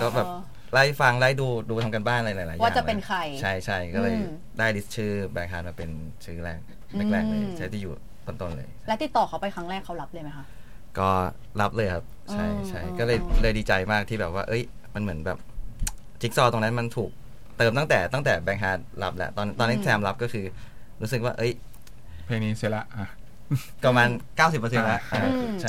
ก็แบบไล่ฟังไล่ดูทำกันบ้านอะไรหลายๆอย่างว่าจะเป็นใครใช่ก็เลยได้ลิสต์ชื่อแบงค์ฮาร์ดมาเป็นชื่อแรกเลยใช่ที่อยู่ต้นๆเลยและติดต่อเขาไปครั้งแรกเขารับเลยไหมคะก็รับเลยครับใช่ก็เลยดีใจมากที่แบบว่าเอ้ยมันเหมือนแบบจิ๊กซอว์ตรงนั้นมันถูกเติมตั้งแต่แบงค์ฮาร์ดรับแล้วตอนนี้แซมรับก็คือรู้สึกว่าเอ้ยเพลงนี้เสร็จละประมาณ 90% แล้ว